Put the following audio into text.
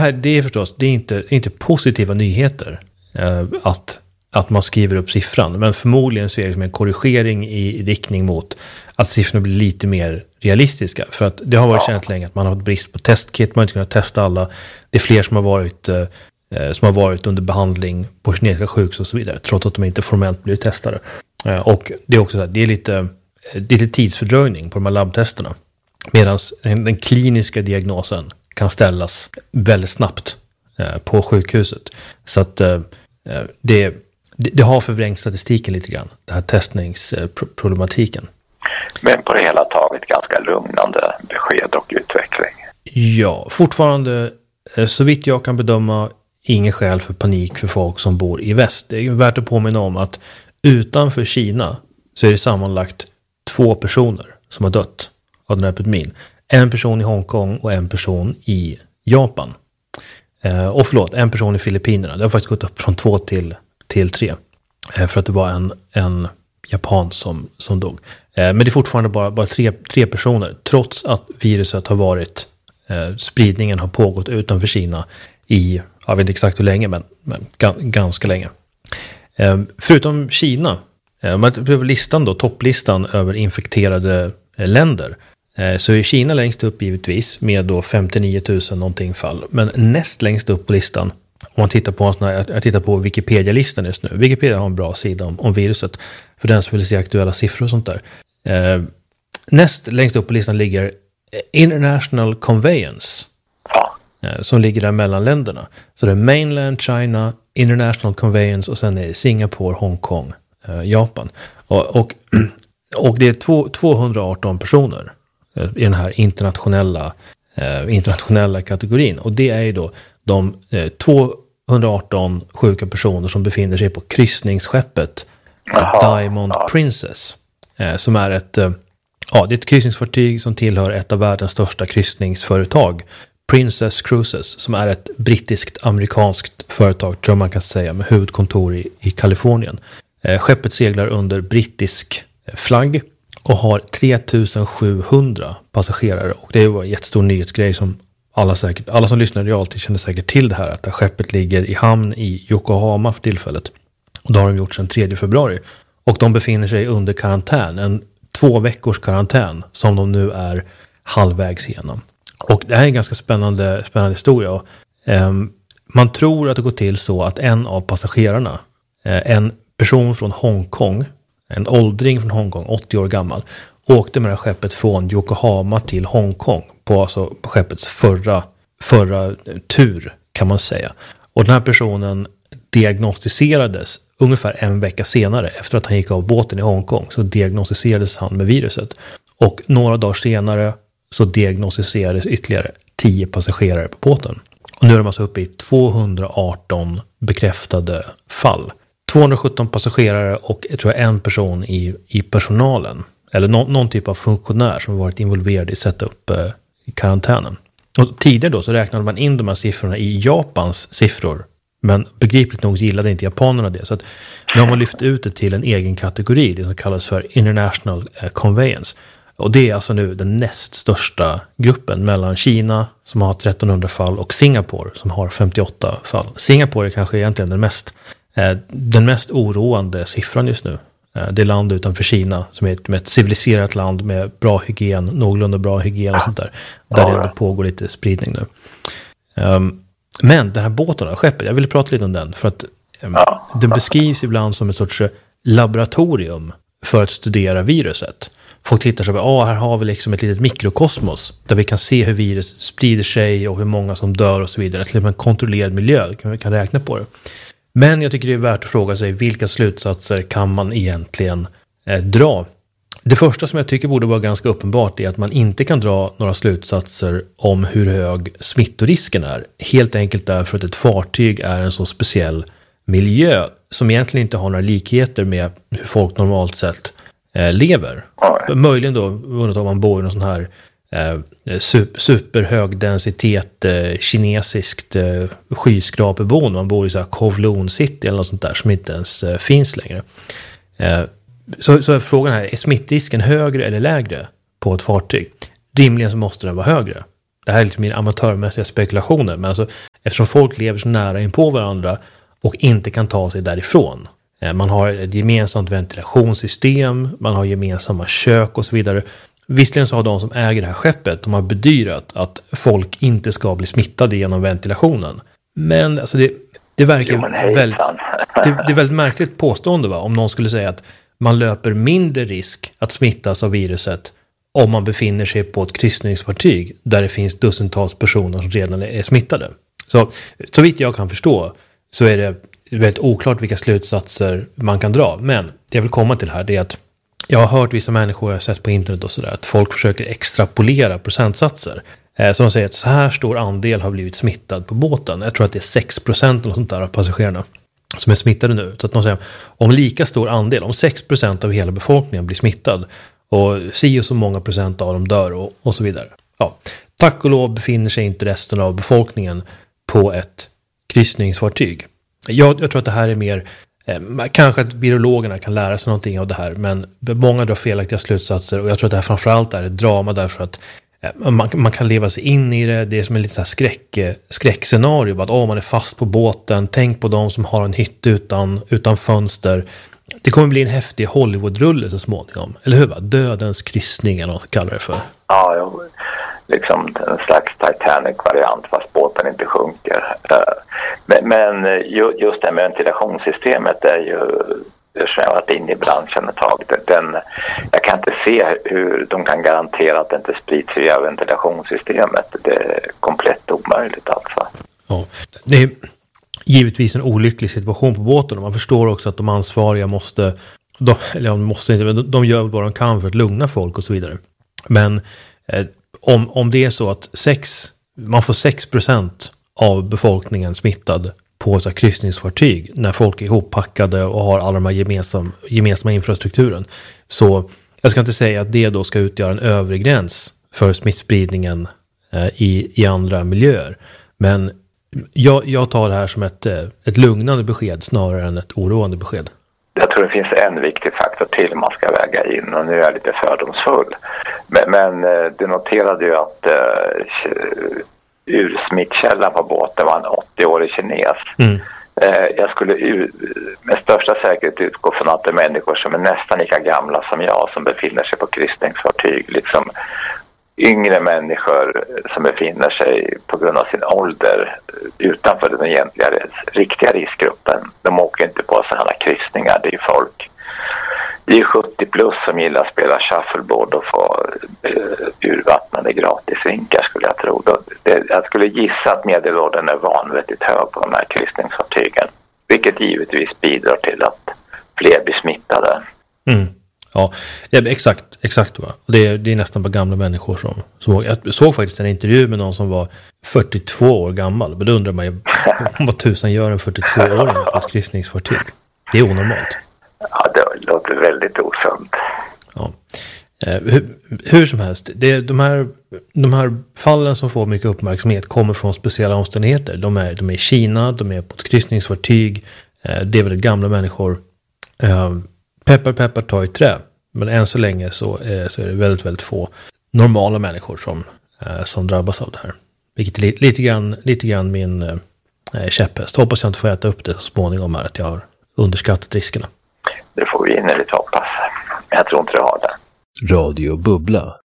det är förstås, det är inte positiva nyheter att man skriver upp siffran. Men förmodligen så är det liksom en korrigering i riktning mot att siffrorna blir lite mer realistiska. För att det har varit känt länge att man har haft brist på testkit, man har inte kunnat testa alla. Det är fler som har varit under behandling på kinesiska sjukhus och så vidare, trots att de inte formellt blivit testade. Och det är också så här, det är lite tidsfördröjning på de här labbtesterna. Medan den kliniska diagnosen kan ställas väldigt snabbt på sjukhuset. Så att det har förvrängt statistiken lite grann, den här testningsproblematiken. Men på det hela taget ganska lugnande besked och utveckling. Ja, fortfarande så vitt jag kan bedöma ingen skäl för panik för folk som bor i väst. Det är värt att påminna om att utanför Kina så är det sammanlagt 2 personer som har dött av den här epidemin. En person i Hongkong och en person i Japan. Och en person i Filippinerna. Det har faktiskt gått upp från 2 till 3. För att det var en japan som dog. Men det är fortfarande bara 3 personer. Trots att viruset har varit, spridningen har pågått utanför Kina i, jag vet inte exakt hur länge, men ganska länge. Förutom Kina, listan då, topplistan över infekterade länder, så är Kina längst upp givetvis med då 59 000 någonting fall. Men näst längst upp på listan, om man tittar på jag tittar på Wikipedia-listan just nu. Wikipedia har en bra sida om viruset för den som vill se aktuella siffror och sånt där. Näst längst upp på listan ligger International Conveyance, som ligger där mellan länderna. Så det är Mainland China, International Conveyance och sen är det Singapore, Hongkong, Japan. Och det är 218 personer i den här internationella kategorin. Och det är ju då de 218 sjuka personer som befinner sig på kryssningsskeppet Diamond Princess. Som är det är ett kryssningsfartyg som tillhör ett av världens största kryssningsföretag, Princess Cruises, som är ett brittiskt-amerikanskt företag, tror man kan säga, med huvudkontor i Kalifornien. Skeppet seglar under brittisk flagg och har 3700 passagerare. Och det var en jättestor nyhetsgrej som alla som lyssnar i realtid känner säkert till det här, att det skeppet ligger i hamn i Yokohama för tillfället. Och det har de gjort sedan 3 februari. Och de befinner sig under karantän, en 2 veckors karantän som de nu är halvvägs igenom. Och det här är en ganska spännande historia. Man tror att det går till så att en av passagerarna, en person från Hongkong, en åldring från Hongkong, 80 år gammal, åkte med det här skeppet från Yokohama till Hongkong på skeppets förra tur, kan man säga. Och den här personen diagnostiserades ungefär en vecka senare, efter att han gick av båten i Hongkong, så diagnostiserades han med viruset. Och några dagar senare så diagnostiserades ytterligare 10 passagerare på båten. Och nu är de alltså uppe i 218 bekräftade fall. 217 passagerare och jag tror en person i personalen. Eller någon typ av funktionär som varit involverad i att sätta upp karantänen. Och tidigare då så räknade man in de här siffrorna i Japans siffror. Men begripligt nog gillade inte japanerna det. Så att nu har man lyft ut det till en egen kategori. Det som kallas för International Conveyance. Och det är alltså nu den näst största gruppen mellan Kina som har 1300 fall och Singapore som har 58 fall. Singapore är kanske egentligen den mest oroande siffran just nu. Det land utanför Kina som är ett civiliserat land med bra hygien, någorlunda bra hygien och sånt där. Där det ändå pågår lite spridning nu. Men den här båten, skeppet, jag vill prata lite om den för att den beskrivs ibland som ett sorts laboratorium för att studera viruset. Folk tittar så att här har vi liksom ett litet mikrokosmos där vi kan se hur virus sprider sig och hur många som dör och så vidare. Till en kontrollerad miljö, vi kan räkna på det. Men jag tycker det är värt att fråga sig vilka slutsatser kan man egentligen dra. Det första som jag tycker borde vara ganska uppenbart är att man inte kan dra några slutsatser om hur hög smittorisken är. Helt enkelt därför att ett fartyg är en så speciell miljö som egentligen inte har några likheter med hur folk normalt sett lever. Möjligen då om man bor i någon sån här superhög densitet kinesiskt skyskraperboende. Man bor i så här Kowloon City eller något sånt där som inte ens finns längre. Så är frågan här, är smittrisken högre eller lägre på ett fartyg? Rimligen så måste den vara högre. Det här är lite mer amatörmässiga spekulationer, men alltså eftersom folk lever så nära in på varandra och inte kan ta sig därifrån. Man har ett gemensamt ventilationssystem, man har gemensamma kök och så vidare. Visserligen så har de som äger det här skeppet, de har bedyrat att folk inte ska bli smittade genom ventilationen. Men alltså det verkar det är väldigt märkligt påstående, va? Om någon skulle säga att man löper mindre risk att smittas av viruset om man befinner sig på ett kryssningsfartyg där det finns dussintals personer som redan är smittade. Så vitt jag kan förstå så är det väldigt oklart vilka slutsatser man kan dra. Men det jag vill komma till här, det är att jag har hört vissa människor, jag har sett på internet och sådär, att folk försöker extrapolera procentsatser. Så de säger att så här stor andel har blivit smittad på båten. Jag tror att det är 6% eller sånt där av passagerarna som är smittade nu. Så att de säger, om lika stor andel, om 6% av hela befolkningen blir smittad och si och så många procent av dem dör och så vidare. Ja, tack och lov befinner sig inte resten av befolkningen på ett kryssningsfartyg. Jag tror att det här är mer, kanske att biologerna kan lära sig någonting av det här, men många drar felaktiga slutsatser och jag tror att det här framförallt är ett drama därför att man kan leva sig in i det. Det är som en liten skräckscenario, att man är fast på båten, tänk på de som har en hytt utan fönster. Det kommer bli en häftig Hollywood-rulle så småningom, eller hur, va? Dödens kryssning eller vad man kallar det för. Ja, liksom en slags Titanic-variant fast båten inte sjunker. Men just det med ventilationssystemet är ju, som jag har varit inne i branschen ett tag, jag kan inte se hur de kan garantera att det inte sprids via ventilationssystemet. Det är komplett omöjligt alltså. Ja, det är givetvis en olycklig situation på båten och man förstår också att de ansvariga de gör vad de kan för att lugna folk och så vidare. Men om det är så att man får 6% av befolkningen smittad på ett kryssningsfartyg när folk är ihoppackade och har alla de här gemensamma infrastrukturen. Så jag ska inte säga att det då ska utgöra en övre gräns för smittspridningen i andra miljöer. Men jag tar det här som ett lugnande besked snarare än ett oroande besked. Jag tror det finns en viktig faktor till man ska väga in, och nu är jag lite fördomsfull. Men du noterade ju att ursmittkällan på båten var en 80-årig kines. Jag skulle med största säkerhet utgå från att det är människor som är nästan lika gamla som jag som befinner sig på kryssningsfartyg. Liksom yngre människor som befinner sig på grund av sin ålder utanför den egentliga riktiga riskgruppen. De åker inte på sådana här kryssningar. Det är ju folk. Det är 70 plus som gillar att spela shuffleboard och få urvattnade gratisvinkar, skulle jag tro. Jag skulle gissa att medelåldern är vanvettigt hög på de här kryssningsfartygen. Vilket givetvis bidrar till att fler blir smittade. Ja, exakt. Va? Det är nästan bara gamla människor som jag såg faktiskt en intervju med någon som var 42 år gammal. Men då undrar man ju vad tusan gör en 42-åring på ett kryssningsfartyg. Det är onormalt. Ja, det låter väldigt osunt. Ja. Hur som helst, de här fallen som får mycket uppmärksamhet kommer från speciella omständigheter. De är i Kina, de är på ett kryssningsfartyg, det är väldigt gamla människor. Peppar tar i trä, men än så länge så är det väldigt, väldigt få normala människor som drabbas av det här. Vilket är lite grann min käpphäst. Hoppas jag inte får äta upp det så småningom här, att jag har underskattat riskerna. Det får vi innerligt hoppas. Jag tror inte det har det. Radio Bubbla.